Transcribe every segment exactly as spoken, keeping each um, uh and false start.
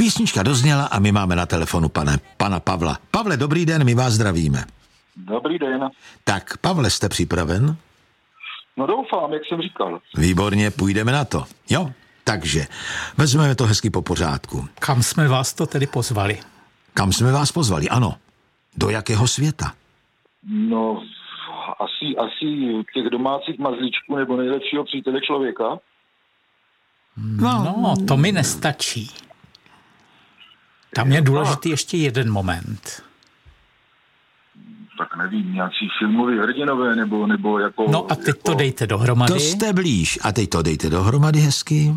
Písnička dozněla a my máme na telefonu pane, pana Pavla. Pavle, dobrý den, my vás zdravíme. Dobrý den. Tak, Pavle, jste připraven? No doufám, jak jsem říkal. Výborně, půjdeme na to. Jo, takže vezmeme to hezky po pořádku. Kam jsme vás to tedy pozvali? Kam jsme vás pozvali, ano. Do jakého světa? No, asi, asi těch domácích mazlíčků nebo nejlepšího přítele člověka. No, no to mi nestačí. Tam je důležitý ještě jeden moment. Tak nevím, nějací filmoví hrdinové, nebo, nebo jako... No a teď jako... to dejte dohromady. To jste blíž. A teď to dejte dohromady hezky.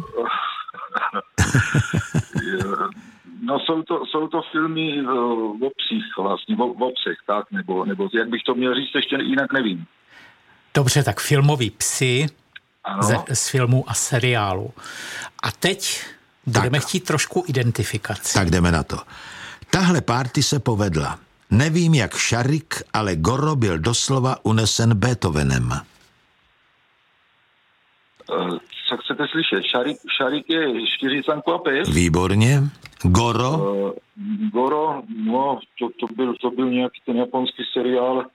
No jsou to, jsou to filmy o psích vlastně, o, o psech, tak, nebo, nebo jak bych to měl říct, ještě jinak nevím. Dobře, tak filmoví psi Ano. z, z filmů a seriálu. A teď budeme Tak. chtít trošku identifikaci. Tak jdeme na to. Tahle party se povedla. Nevím jak Šarik, ale Goro byl doslova unesen Beethovenem. Uh, co chcete slyšet? Šarik, Šarik je čtyřicanku a pes. Výborně. Goro? Uh, Goro, no, to, to, byl, to byl nějaký ten japonský seriál.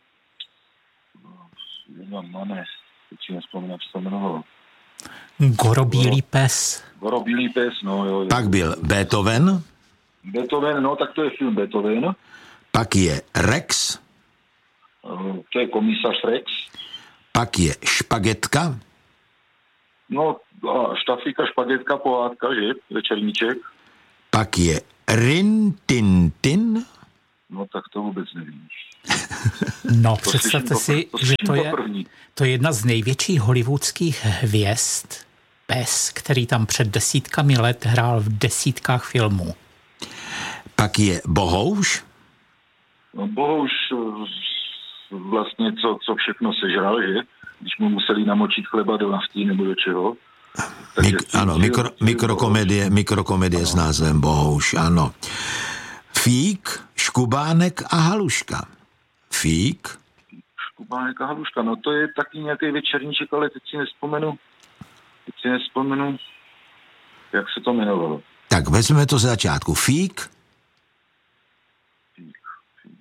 No, no ne, teď si nespomínám, co to jmenovalo. Goro bílý pes. Goro bílý pes, no jo. jo. Pak byl Beethoven. Beethoven, no tak to je film Beethoven. Pak je Rex. Uh, to je komisař Rex. Pak je Špagetka. No, a štaflíka, špagetka, pohádka, že? Večerníček. Pak je Rin Tin Tin. No tak to vůbec nevím. No, To představte slyším si, po- to že slyším to je, poprvní. to je jedna z největších hollywoodských hvězd, pes, který tam před desítkami let hrál v desítkách filmů. Pak je Bohouš. No bohuž vlastně co, co všechno sežral, že? Když mu museli namočit chleba do nafty nebo do čeho. Takže Mik, s tím ano, žil- mikro, žil mikrokomedie, mikrokomedie s názvem Bohouš, ano. Fík, Škubánek a Haluška. Fík, Škubánek a Haluška, no to je taky nějaký večerníček, ale teď si nespomenu, teď si nespomenu, jak se to jmenovalo. tak vezmeme to z začátku. Fík, Fík, fík.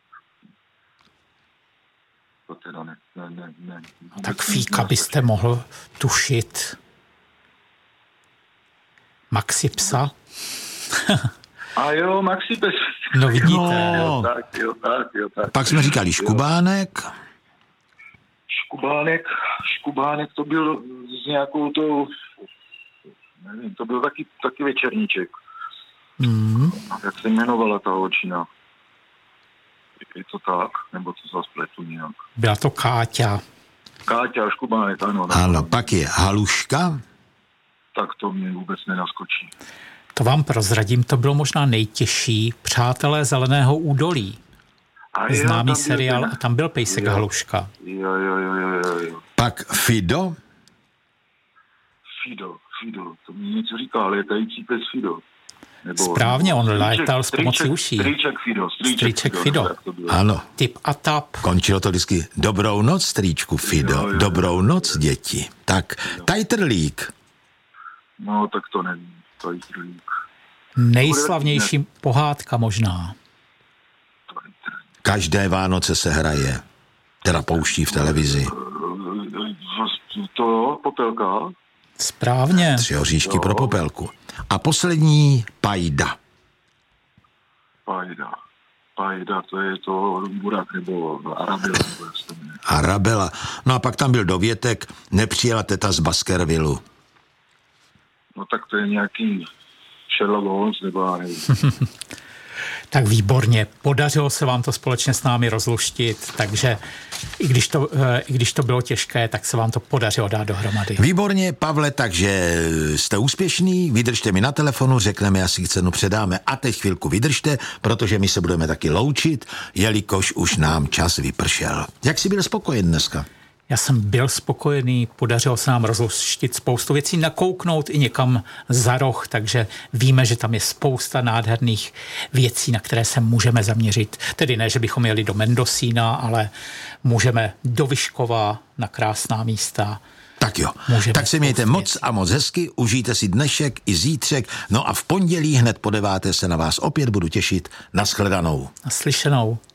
To teda ne, ne, ne, ne. Tak Fíka byste mohl tušit. Maxi psa? A jo, Maxi pes. No vidíte. No. Jo, tak, jo, tak, jo, tak. pak jsme říkali Škubánek, Škubánek, Škubánek to byl s nějakou tou, nevím, to byl taky, taky večerníček. Mm. Jak se jmenovala ta holčina? Je to tak? Nebo to zase pletu nějak? Byla to Káťa. Káťa, Škubánek, ano. ano, pak je Haluška, Tak to mě vůbec nenaskočí. To vám prozradím, to bylo možná nejtěžší. Přátelé zeleného údolí. A jo, Známý tam byl seriál ten- a tam byl pejsek Jo. Haluška. Jo, jo, jo, jo, jo, jo. pak Fido, Fido, Fido, to mi něco říká, létající pes Fido. Nebo, Správně, on strýček- létal s pomocí strýček- uší. Strýček Fido, strýček, Strýček Fido. tak to bylo. ano. Tip a tap. Končilo to vždycky dobrou noc, strýčku Fido, Jo, jo, jo. dobrou noc, děti. Tak, Tajtrlík, No, tak to nevím. To je strýk. Nejslavnější pohádka možná. každé Vánoce se hraje, teda pouští v televizi. To Popelka. Správně. Tři hoříšky Jo. pro Popelku. A poslední Pajda. Pajda. Pajda, to je to Burak nebo Arabela. Nebo jak se to jmenuje. Arabela. No a pak tam byl dovětek, nepřijela teta z Baskervillu. No tak to je nějaký Sherlock Holmes nebo já nevím. Tak výborně. Podařilo se vám to společně s námi rozluštit, takže i když to, eh, i když to bylo těžké, tak se vám to podařilo dát dohromady. Výborně, Pavle, takže jste úspěšný, vydržte mi na telefonu, řekneme, asi cenu předáme. A teď chvilku vydržte, protože my se budeme taky loučit, jelikož už nám čas vypršel. Jak jsi byl spokojen dneska? Já jsem byl spokojený, podařilo se nám rozluštit spoustu věcí, nakouknout i někam za roh, takže víme, že tam je spousta nádherných věcí, na které se můžeme zaměřit. Tedy ne, že bychom jeli do Mendocína, ale můžeme do Vyškova na krásná místa Tak jo, můžeme tak se mějte moc věcí. a moc hezky, užijte si dnešek i zítřek, no a v pondělí hned po deváté se na vás opět budu těšit. Nashledanou. Naslyšenou.